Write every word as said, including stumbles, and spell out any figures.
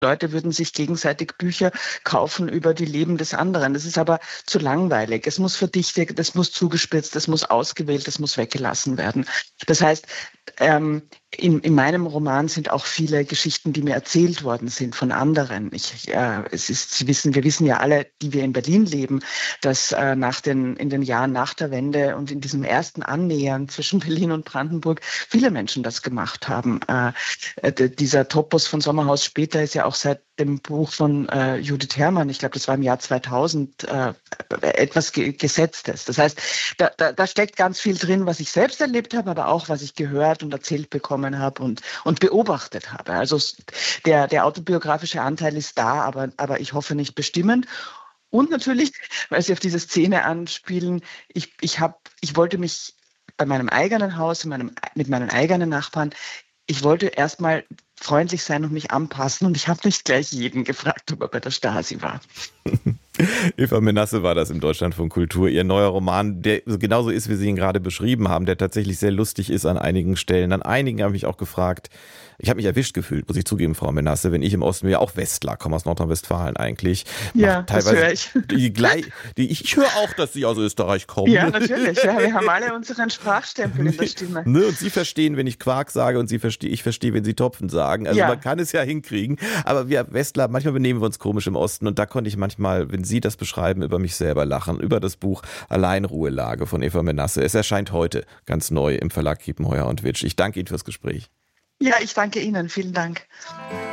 Leute würden sich gegenseitig Bücher kaufen über die Leben des anderen. Das ist aber zu langweilig. Es muss verdichtet, es muss zugespitzt, es muss ausgewählt, es muss weggelassen werden. Das heißt, ähm, in, in meinem Roman sind auch viele Geschichten, die mir erzählt worden sind von anderen. Ich, äh, es ist, Sie wissen, wir wissen ja alle, die wir in Berlin leben, dass äh, nach den, in den Jahren nach der Wende und in diesem ersten Annähern zwischen Berlin und Brandenburg viele Menschen das gemacht haben. Äh, dieser Topos von Sommerhaus später ist ja auch seit dem Buch von äh, Judith Herrmann, ich glaube, das war im Jahr zweitausend, äh, etwas ge- Gesetztes. Das heißt, da, da, da steckt ganz viel drin, was ich selbst erlebt habe, aber auch, was ich gehört und erzählt bekommen habe und, und beobachtet habe. Also der, der autobiografische Anteil ist da, aber, aber ich hoffe nicht bestimmend. Und natürlich, weil Sie auf diese Szene anspielen, ich, ich, hab, ich wollte mich bei meinem eigenen Haus, in meinem, mit meinen eigenen Nachbarn, ich wollte erstmal freundlich sein und mich anpassen und ich habe nicht gleich jeden gefragt, ob er bei der Stasi war. Eva Menasse war das im Deutschlandfunk Kultur. Ihr neuer Roman, der genauso ist, wie Sie ihn gerade beschrieben haben, der tatsächlich sehr lustig ist an einigen Stellen. An einigen habe ich mich auch gefragt, ich habe mich erwischt gefühlt, muss ich zugeben, Frau Menasse, wenn ich im Osten, ja auch Westler, komme aus Nordrhein-Westfalen eigentlich. Ja, das höre ich. Die, die, ich ich höre auch, dass Sie aus Österreich kommen. Ja, natürlich. Ja, wir haben alle unseren Sprachstempel in der Stimme. Ne, und Sie verstehen, wenn ich Quark sage und Sie verstehen, ich verstehe, wenn Sie Topfen sagen. Also ja. Man kann es ja hinkriegen. Aber wir Westler, manchmal benehmen wir uns komisch im Osten und da konnte ich manchmal, wenn Sie das beschreiben, über mich selber lachen. Über das Buch Alleinruhelage von Eva Menasse. Es erscheint heute ganz neu im Verlag Kiepenheuer und Witsch. Ich danke Ihnen fürs Gespräch. Ja, ich danke Ihnen. Vielen Dank.